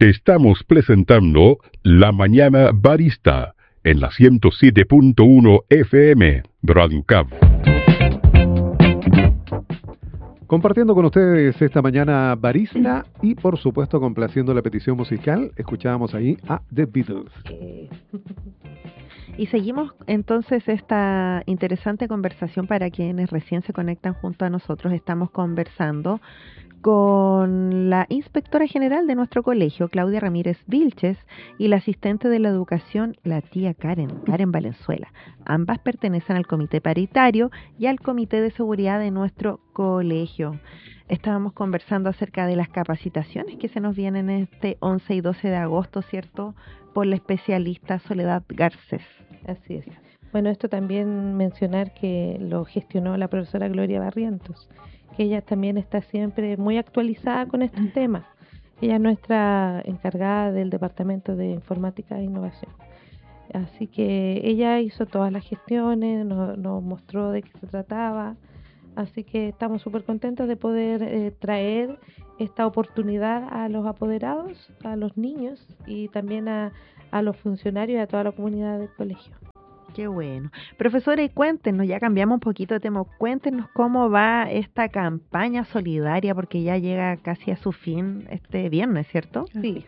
Te estamos presentando La Mañana Barista en la 107.1 FM Radio Cabo. Compartiendo con ustedes esta mañana barista y por supuesto complaciendo la petición musical, escuchábamos ahí a The Beatles. Y seguimos entonces esta interesante conversación para quienes recién se conectan junto a nosotros. Estamos conversando con la inspectora general de nuestro colegio, Claudia Ramírez Vilches, y la asistente de la educación, la tía Karen Valenzuela. Ambas pertenecen al comité paritario y al comité de seguridad de nuestro colegio. Estábamos conversando acerca de las capacitaciones que se nos vienen este 11 y 12 de agosto, ¿cierto?, por la especialista Soledad Garcés. Así es. Bueno, esto también mencionar que lo gestionó la profesora Gloria Barrientos, que ella también está siempre muy actualizada con estos temas. Ella es nuestra encargada del Departamento de Informática e Innovación. Así que ella hizo todas las gestiones, nos mostró de qué se trataba. Así que estamos súper contentos de poder traer esta oportunidad a los apoderados, a los niños y también a los funcionarios y a toda la comunidad del colegio. Qué bueno. Profesora, y cuéntenos, ya cambiamos un poquito de tema, cuéntenos cómo va esta campaña solidaria, porque ya llega casi a su fin este viernes, ¿cierto? Sí,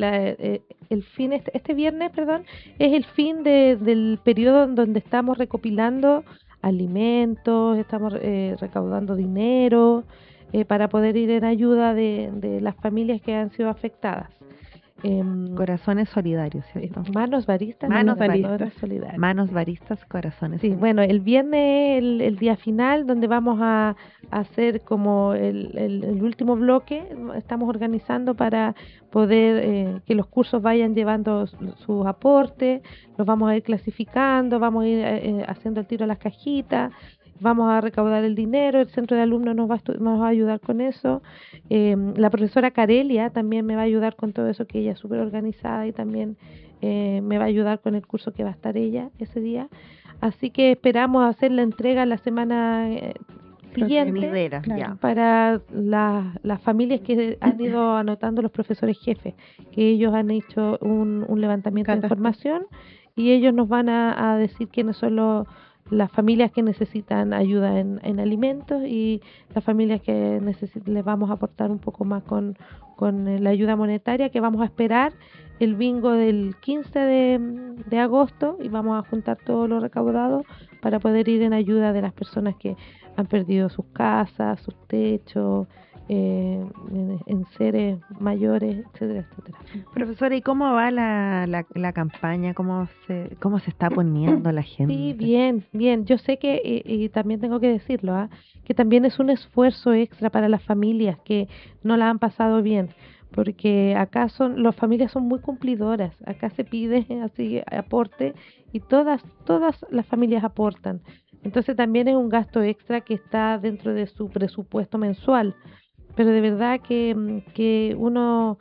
el fin este viernes, es el fin del periodo en donde estamos recopilando alimentos, estamos recaudando dinero para poder ir en ayuda de las familias que han sido afectadas. Corazones solidarios, ¿cierto? Manos baristas solidarias. Manos baristas, corazones solidarios. Bueno, el viernes es el día final donde vamos a hacer como el último bloque. Estamos organizando para poder que los cursos vayan llevando sus aportes, los vamos a ir clasificando, vamos a ir haciendo el tiro a las cajitas. Vamos a recaudar el dinero, el centro de alumnos nos va a ayudar con eso. La profesora Carelia también me va a ayudar con todo eso, que ella es súper organizada y también me va a ayudar con el curso que va a estar ella ese día. Así que esperamos hacer la entrega la semana siguiente para las familias que han ido anotando los profesores jefes, que ellos han hecho un levantamiento de información y ellos nos van a decir quiénes son las familias que necesitan ayuda en alimentos y las familias que les vamos a aportar un poco más con la ayuda monetaria, que vamos a esperar el bingo del 15 de agosto y vamos a juntar todo lo recaudado para poder ir en ayuda de las personas que han perdido sus casas, sus techos, en seres mayores, etcétera, etcétera. Profesora, ¿y cómo va la campaña? ¿Cómo se está poniendo la gente? Sí, bien. Yo sé que, y también tengo que decirlo, que también es un esfuerzo extra para las familias que no la han pasado bien, porque acá las familias son muy cumplidoras. Acá se pide así aporte y todas las familias aportan. Entonces también es un gasto extra que está dentro de su presupuesto mensual. Pero de verdad que uno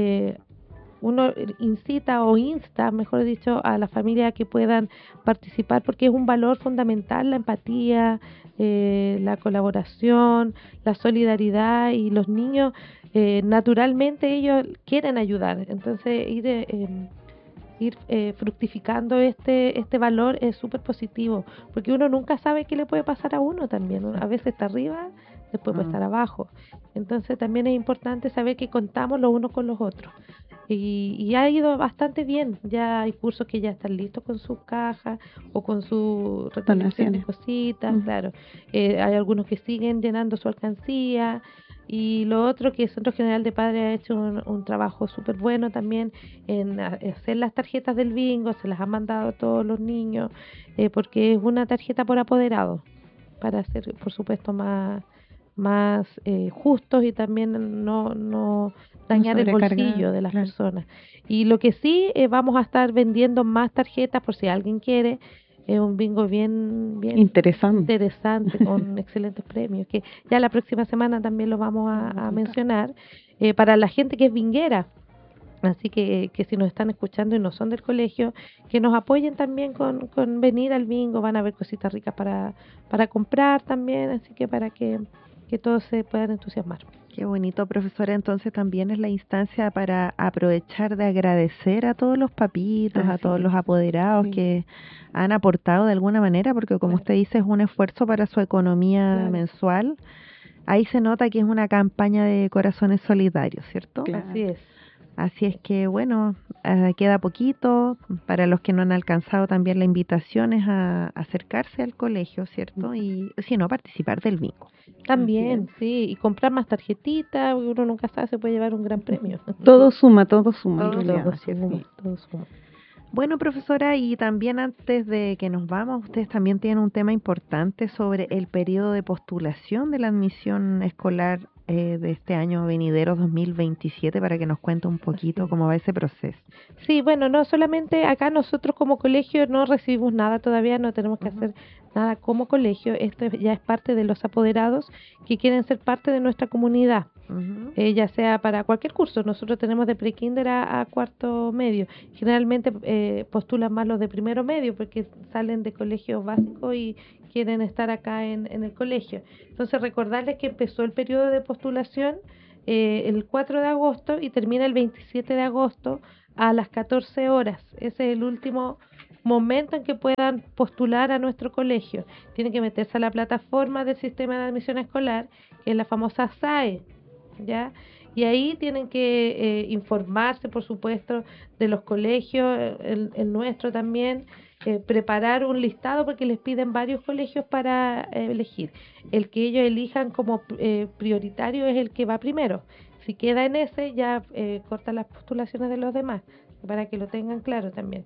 incita o insta, mejor dicho, a la familia a que puedan participar, porque es un valor fundamental la empatía, la colaboración, la solidaridad, y los niños naturalmente ellos quieren ayudar. Entonces ir fructificando este valor es súper positivo, porque uno nunca sabe qué le puede pasar a uno también. A veces está arriba, después puede estar abajo. Entonces también es importante saber que contamos los unos con los otros. Y ha ido bastante bien. Ya hay cursos que ya están listos con sus cajas o con sus recolecciones de cositas, claro. Hay algunos que siguen llenando su alcancía. Y lo otro, que el Centro General de Padres ha hecho un trabajo súper bueno también en hacer las tarjetas del bingo, se las ha mandado a todos los niños, porque es una tarjeta por apoderado, para ser, por supuesto, más justos y también no dañar el bolsillo de las personas. Y lo que sí, vamos a estar vendiendo más tarjetas por si alguien quiere. Es un bingo bien interesante con excelentes premios, que ya la próxima semana también lo vamos a mencionar, para la gente que es binguera. Así que si nos están escuchando y no son del colegio, que nos apoyen también con venir al bingo. Van a haber cositas ricas para comprar también, así que para que todos se puedan entusiasmar. Qué bonito, profesora. Entonces también es la instancia para aprovechar de agradecer a todos los papitos, a todos los apoderados que han aportado de alguna manera, porque como usted dice, es un esfuerzo para su economía mensual. Ahí se nota que es una campaña de corazones solidarios, ¿cierto? Así es. Así es que, bueno, queda poquito. Para los que no han alcanzado, también la invitación es a acercarse al colegio, ¿cierto? Y, si no, participar del bingo. También, sí, y comprar más tarjetitas, uno nunca sabe, se puede llevar un gran premio. Todo suma. Todo suma. Bueno, profesora, y también antes de que nos vamos, ustedes también tienen un tema importante sobre el periodo de postulación de la admisión escolar de este año venidero 2027, para que nos cuente un poquito cómo va ese proceso. Sí, bueno, no solamente acá nosotros como colegio no recibimos nada todavía, no tenemos que hacer nada como colegio, esto ya es parte de los apoderados que quieren ser parte de nuestra comunidad. Ya sea para cualquier curso, nosotros tenemos de pre-kinder a cuarto medio, generalmente postulan más los de primero medio porque salen de colegios básicos y quieren estar acá en el colegio. Entonces recordarles que empezó el periodo de postulación el 4 de agosto y termina el 27 de agosto a las 14 horas, ese es el último momento en que puedan postular a nuestro colegio. Tienen que meterse a la plataforma del sistema de admisión escolar, que es la famosa SAE, ¿ya? Y ahí tienen que informarse, por supuesto, de los colegios, el nuestro también, preparar un listado porque les piden varios colegios para elegir. El que ellos elijan como prioritario es el que va primero. Si queda en ese, ya cortan las postulaciones de los demás, para que lo tengan claro también.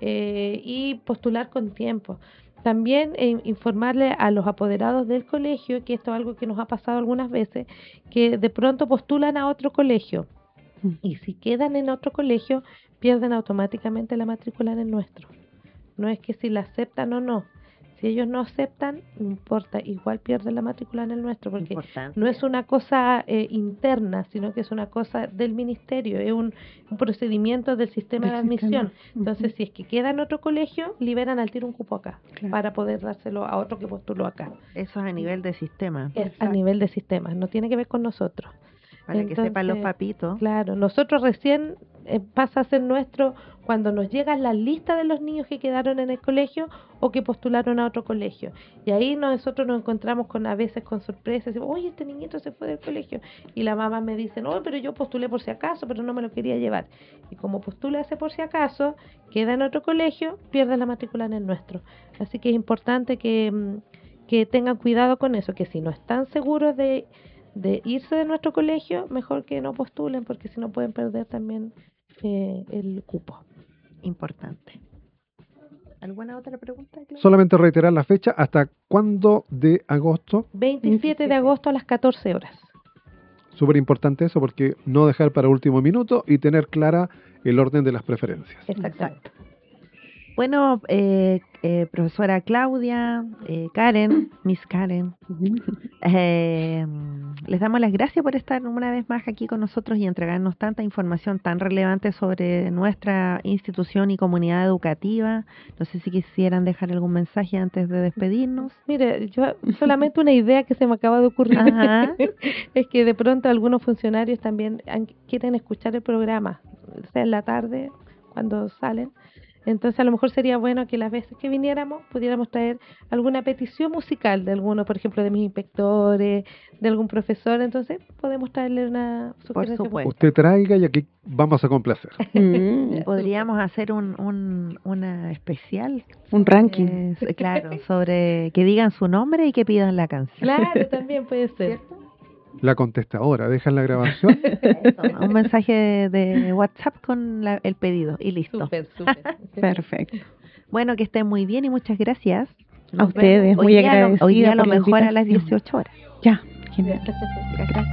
Y postular con tiempo. También informarle a los apoderados del colegio, que esto es algo que nos ha pasado algunas veces, que de pronto postulan a otro colegio y si quedan en otro colegio pierden automáticamente la matrícula en el nuestro. No es que si la aceptan o no. Si ellos no aceptan, no importa, igual pierden la matrícula en el nuestro, porque no es una cosa interna, sino que es una cosa del ministerio, es un procedimiento del sistema de admisión. Entonces, si es que queda en otro colegio, liberan al tiro un cupo acá, para poder dárselo a otro que postuló acá. Eso es a nivel de sistema. Es a nivel de sistema, no tiene que ver con nosotros. Para que sepan los papitos. Claro, nosotros recién pasa a ser nuestro cuando nos llega la lista de los niños que quedaron en el colegio o que postularon a otro colegio. Y ahí nosotros nos encontramos a veces con sorpresas. Decimos, oye, este niñito se fue del colegio. Y la mamá me dice, no, pero yo postulé por si acaso, pero no me lo quería llevar. Y como postula ese por si acaso, queda en otro colegio, pierde la matrícula en el nuestro. Así que es importante que tengan cuidado con eso, que si no están seguros de irse de nuestro colegio, mejor que no postulen, porque si no pueden perder también el cupo. Importante. ¿Alguna otra pregunta, Claudia? Solamente reiterar la fecha, ¿hasta cuándo de agosto? 27 de agosto a las 14 horas. Súper importante eso, porque no dejar para último minuto y tener clara el orden de las preferencias. Exacto. Bueno, profesora Claudia, Karen, Miss Karen, les damos las gracias por estar una vez más aquí con nosotros y entregarnos tanta información tan relevante sobre nuestra institución y comunidad educativa. No sé si quisieran dejar algún mensaje antes de despedirnos. Mire, yo solamente una idea que se me acaba de ocurrir es que de pronto algunos funcionarios también quieren escuchar el programa, o sea, en la tarde, cuando salen. Entonces a lo mejor sería bueno que las veces que viniéramos pudiéramos traer alguna petición musical de alguno, por ejemplo de mis inspectores, de algún profesor, entonces podemos traerle una sugerencia. Por supuesto. Usted traiga y aquí vamos a complacer. Podríamos hacer una especial. Un ranking. Claro, sobre que digan su nombre y que pidan la canción. Claro, también puede ser. ¿Cierto? La contestadora, dejan la grabación. Eso, un mensaje de WhatsApp con el pedido y listo. Súper. Perfecto. Bueno, que estén muy bien y muchas gracias. A ustedes, muy agradecida. Hoy día a lo por la mejor a las invitación. 18 horas. Ya, genial. Gracias.